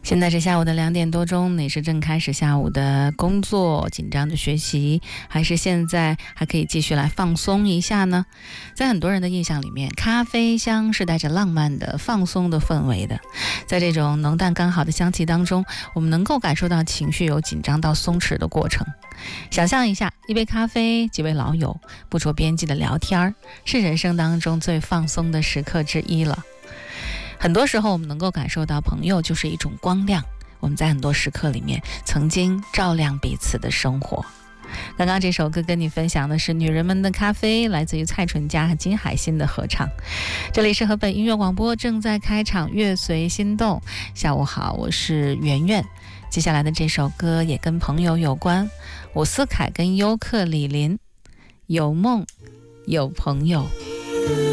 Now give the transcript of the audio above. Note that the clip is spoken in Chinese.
现在是下午的2点多钟，你是正开始下午的工作，紧张的学习，还是现在还可以继续来放松一下呢？在很多人的印象里面，咖啡香是带着浪漫的、放松的氛围的。在这种浓淡刚好的香气当中，我们能够感受到情绪由紧张到松弛的过程。想象一下，一杯咖啡，几位老友不着边际的聊天，是人生当中最放松的时刻之一了。很多时候我们能够感受到朋友就是一种光亮，我们在很多时刻里面曾经照亮彼此的生活。刚刚这首歌跟你分享的是女人们的咖啡，来自于蔡淳佳和金海心的合唱。这里是河北音乐广播，正在开场乐随心动。下午好，我是圆圆。接下来的这首歌也跟朋友有关，伍思凯跟尤克里林，有梦有朋友。